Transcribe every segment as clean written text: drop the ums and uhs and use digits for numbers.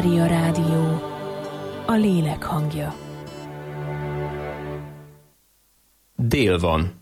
Mária Rádió, a lélek hangja. Dél van.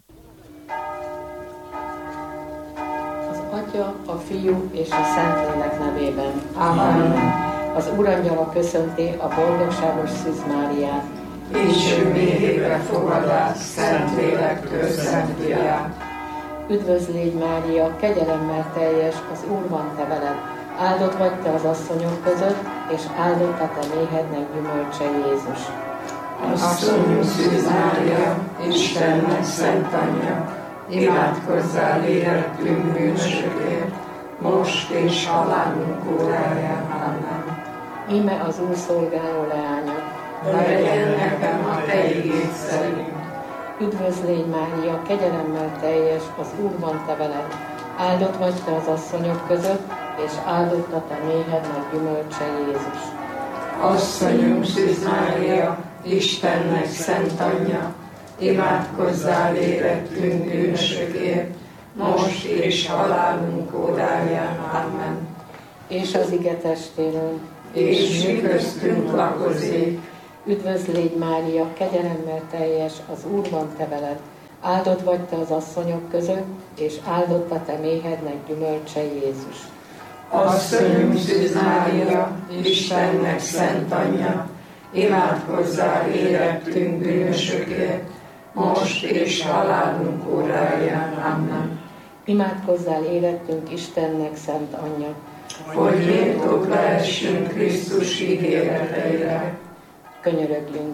Az Atya, a Fiú és a Szentlélek nevében. Amen. Az Urangyala köszönti a boldogságos Szűz Máriát. És ő méhébe fogad át Szentlélektől Szent Fiát. Üdvözl légy Mária, kegyelemmel teljes, az Úr van te veled. Áldott vagy te az asszonyok között, és áldott a te méhednek gyümölcse Jézus. Asszonyunk Szűz Mária, Istennek szent anyja, imádkozzál érettünk bűnösökért, most és halálunk óráján. Amen. Íme az Úr szolgáló leánya. Legyen nekem a te igéd szerint. Üdvözl légy Mária, kegyelemmel teljes, az Úr van te veled. Áldott vagy te az asszonyok között, és áldott a te méhednek gyümölcse Jézus. Asszonyunk Szűz Mária, Istennek szent anyja, imádkozzál érettünk bűnösökért, most és halálunk óráján. Amen. És az ige testéről. És mi köztünk lakozik. Üdvözl légy Mária, kegyelemmel teljes, az Úr van te veled. Áldott vagy te az asszonyok között, és áldott a te méhednek gyümölcse Jézus. Asszonyunk Szűz Mária, Istennek szent anyja, imádkozzál érettünk bűnösökért, most és halálunk óráján. Amen. Imádkozzál érettünk Istennek szent anyja, hogy méltók lehessünk Krisztus ígéreteire. Könyörögjünk.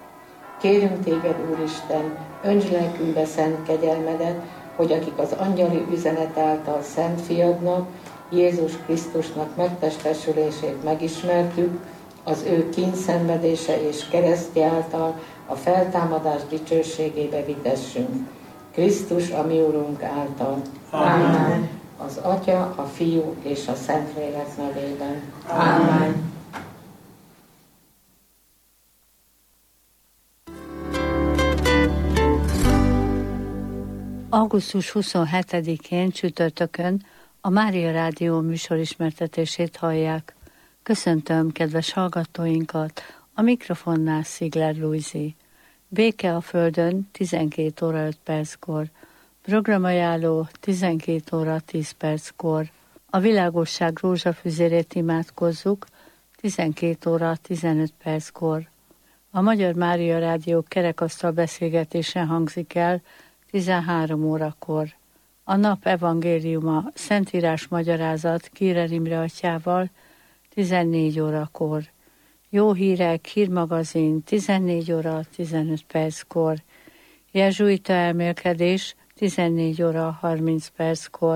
Kérünk téged, Úristen, öntsd lelkünkbe szent kegyelmedet, hogy akik az angyali üzenet által szent fiadnak, Jézus Krisztusnak megtestesülését megismertük, az ő kínszenvedése és keresztje által a feltámadás dicsőségébe vitessünk. Krisztus, a mi Urunk által. Amen. Az Atya, a Fiú és a Szentlélek nevében. Amen. Augusztus 27-én csütörtökön a Mária Rádió műsorismertetését hallják. Köszöntöm kedves hallgatóinkat, a mikrofonnál Szigler Lujzi. Béke a Földön 12 óra 5 perckor, programajánló 12 óra 10 perckor. A világosság rózsafüzérét imádkozzuk 12 óra 15 perckor. A Magyar Mária Rádió kerekasztal beszélgetése hangzik el 13 órakor. A nap evangéliuma Szentírás magyarázat Kírer Imre atyával 14 órakor. Jó hírek, hírmagazin 14 óra 15 perckor. Jezsuita elmélkedés 14 óra 30 perckor.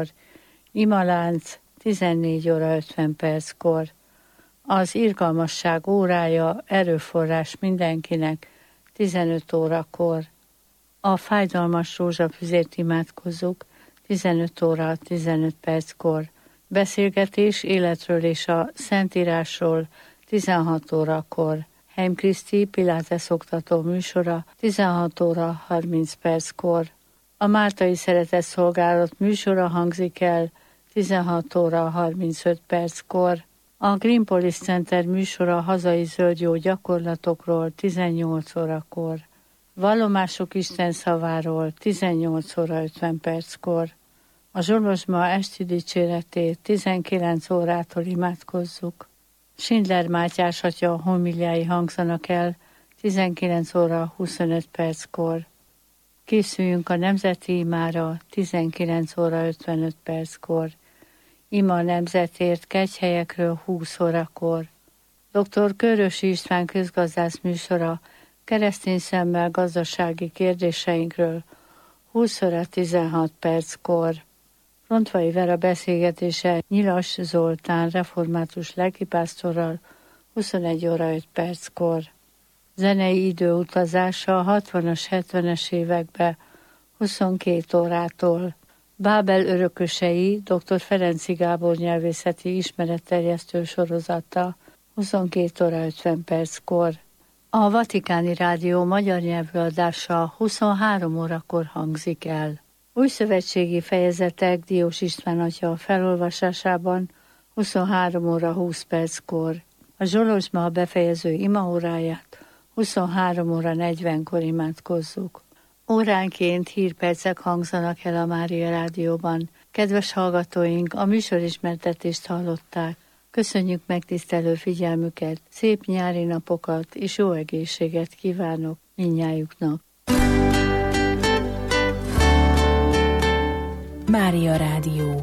Imalánc 14 óra 50 perckor. Az irgalmasság órája erőforrás mindenkinek 15 órakor. A fájdalmas rózsafüzért imádkozzuk 15 óra 15 perckor. Beszélgetés életről és a Szentírásról 16 órakor. Heim Kriszti Pilates oktató műsora 16 óra 30 perckor. A Máltai Szeretett Szolgálat műsora hangzik el 16 óra 35 perckor. A Greenpolis Center műsora hazai zöldjó gyakorlatokról 18 órakor. Vallomások Isten szaváról 18 óra 50 perckor. A Zsolozsma esti dicséretét 19 órától imádkozzuk. Schindler Mátyás atya homiliái hangzanak el 19 óra 25 perckor. Készüljünk a nemzeti imára 19 óra 55 perckor. Ima nemzetért kegyhelyekről 20 órakor. Dr. Körösi István közgazdász műsora keresztény szemmel gazdasági kérdéseinkről 20 óra 16 perckor. Rontvai Vera beszélgetése Nyilas Zoltán református lelkipásztorral 21 óra 5 perckor. Zenei időutazása a 60-as, 70-es évekbe 22 órától. Bábel örökösei Dr. Ferenczy Gábor nyelvészeti ismeretterjesztő sorozata 22 óra 50 perckor. A Vatikáni Rádió magyar nyelvű adása 23 órakor hangzik el. Új szövetségi fejezetek Diós István atya felolvasásában 23 óra 20 perckor. A Zsolozsma a befejező imaóráját 23 óra 40-kor imádkozzuk. Óránként hírpercek hangzanak el a Mária Rádióban. Kedves hallgatóink, a műsorismertetést hallották. Köszönjük megtisztelő figyelmüket, szép nyári napokat és jó egészséget kívánok mindnyájuknak. Mária Rádió.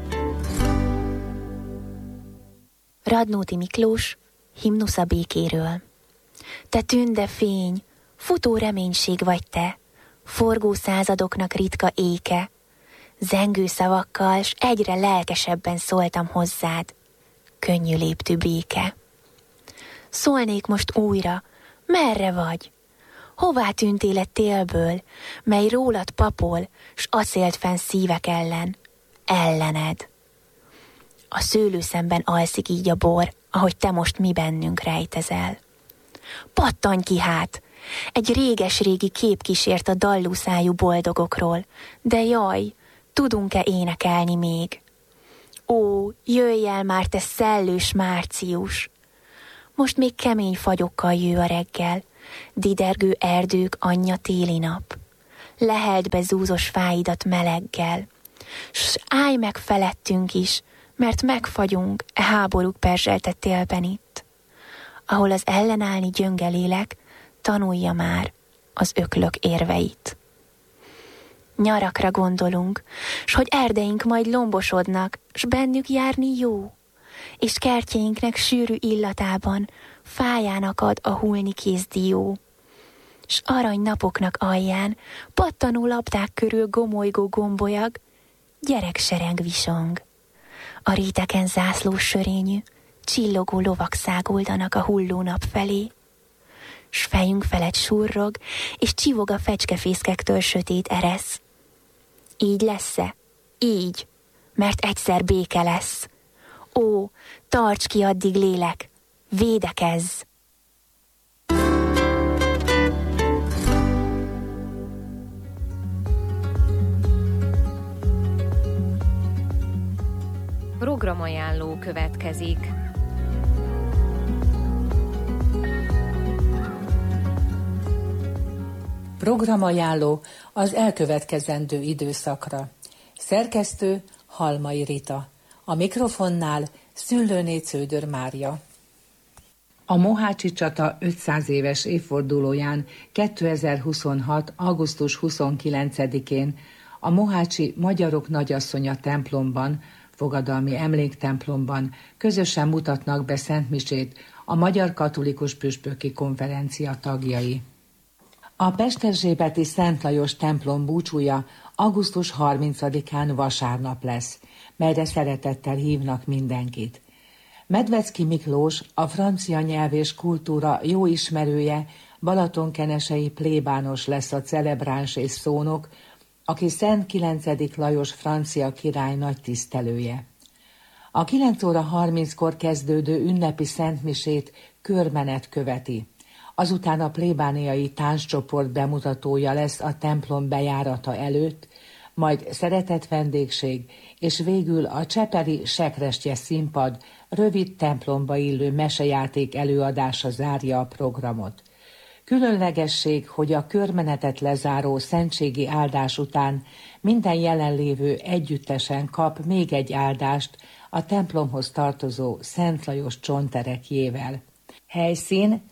Radnóti Miklós, himnusz a békéről. Te tünde fény, futó reménység vagy te, forgó századoknak ritka éke. Zengő szavakkal, s egyre lelkesebben szóltam hozzád, könnyű léptű béke. Szólnék most újra, merre vagy? Hová tűntél a télből, mely rólad papol, s acélt fenn szívek ellen, ellened? A szőlőszemben alszik így a bor, ahogy te most mi bennünk rejtezel. Pattanj ki hát! Egy réges-régi kép kísért a dallú szájú boldogokról, de jaj, tudunk-e énekelni még? Ó, jöjj el már, te szellős március! Most még kemény fagyokkal jő a reggel, didergő erdők anyja téli nap. Leheld be zúzos fáidat meleggel, s állj meg felettünk is, mert megfagyunk e háborúk perzselte télben itt. Ahol az ellenállni gyönge lélek tanulja már az öklök érveit. Nyarakra gondolunk, s hogy erdeink majd lombosodnak, s bennük járni jó, és kertjeinknek sűrű illatában fájának ad a hulni kézdió, s arany napoknak alján pattanó labdák körül gomolygó gombolyag, gyereksereng visong. A réteken zászlós sörényű, csillogó lovak száguldanak a hulló nap felé, s fejünk felett surrog, és csivog a fecskefészkektől sötét eresz. Így lesz-e? Így, mert egyszer béke lesz. Ó, tarts ki addig lélek, védekezz! Programajánló következik. Programajánló az elkövetkezendő időszakra. Szerkesztő Halmai Rita. A mikrofonnál Szüllőné Cződör Mária. A Mohácsi csata 500 éves évfordulóján 2026. augusztus 29-én a Mohácsi Magyarok Nagyasszonya templomban, fogadalmi emléktemplomban közösen mutatnak be szentmisét a Magyar Katolikus Püspöki Konferencia tagjai. A Pesterzsébeti Szent Lajos templom búcsúja augusztus 30-án vasárnap lesz, melyre szeretettel hívnak mindenkit. Medvecki Miklós, a francia nyelv és kultúra jó ismerője, balatonkenesei plébános lesz a celebráns és szónok, aki Szent 9. Lajos francia király nagy tisztelője. A 9 óra 30-kor kezdődő ünnepi szentmisét körmenet követi. Azután a plébániai tánccsoport bemutatója lesz a templom bejárata előtt, majd szeretett vendégség, és végül a csepeli Sekrestye színpad rövid templomba illő mesejáték előadása zárja a programot. Különlegesség, hogy a körmenetet lezáró szentségi áldás után minden jelenlévő együttesen kap még egy áldást a templomhoz tartozó Szent Lajos csonterekjével. Helyszín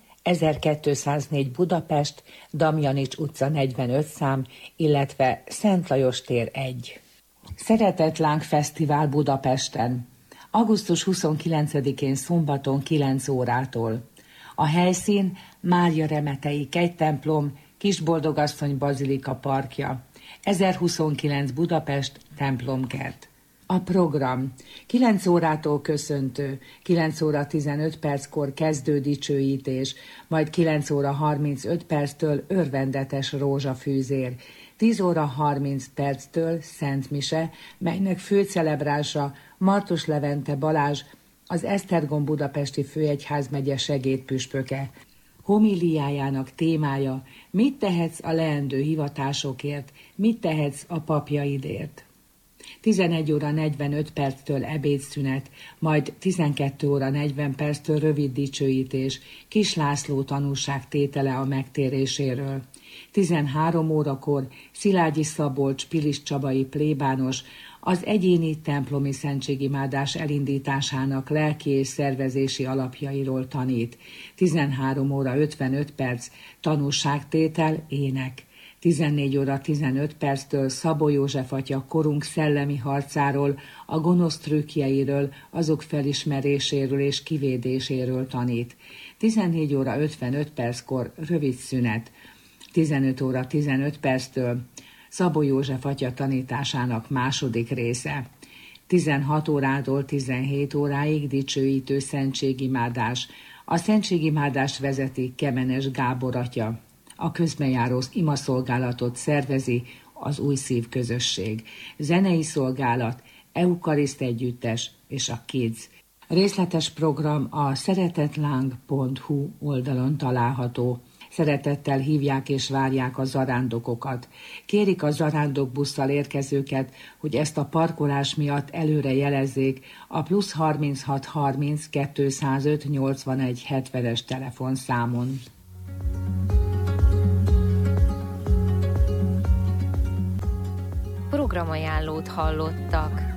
1204 Budapest, Damjanics utca 45 szám, illetve Szent Lajos tér 1. Szeretetláng Fesztivál Budapesten. Augusztus 29-én szombaton 9 órától. A helyszín Mária Remetei kegytemplom, Kisboldogasszony bazilika parkja. 1029 Budapest, templomkert. A program 9 órától köszöntő, 9 óra 15 perckor kezdő dicsőítés, majd 9 óra 35 perctől örvendetes rózsafűzér, 10 óra 30 perctől Szent Mise, melynek főcelebrása Martos Levente Balázs, az Esztergom budapesti főegyházmegye segédpüspöke. Homiliájának témája: mit tehetsz a leendő hivatásokért, mit tehetsz a papjaidért. 11 óra 45 perctől ebédszünet, majd 12 óra 40 perctől rövid dicsőítés, Kis László tanúság tétele a megtéréséről. 13 órakor Szilágyi Szabolcs Pilis Csabai plébános az egyéni templomi szentségimádás elindításának lelki és szervezési alapjairól tanít. 13 óra 55 perc tanúságtétel, ének. 14 óra 15 perctől Szabó József atya korunk szellemi harcáról, a gonosz trükkjeiről, azok felismeréséről és kivédéséről tanít. 14 óra 55 perckor rövid szünet. 15 óra 15 perctől Szabó József atya tanításának második része. 16 órától 17 óráig dicsőítő szentségimádás. A szentségimádást vezeti Kemenes Gábor atya. A közbenjáró imaszolgálatot szervezi az Új Szív közösség. Zenei szolgálat, eukariszt együttes és a Kids. Részletes program a szeretetláng.hu oldalon található. Szeretettel hívják és várják a zarándokokat. Kérik a zarándokbusszal érkezőket, hogy ezt a parkolás miatt előre jelezzék a +36 30 205 81 70-es telefonszámon. Programajánlót hallottak.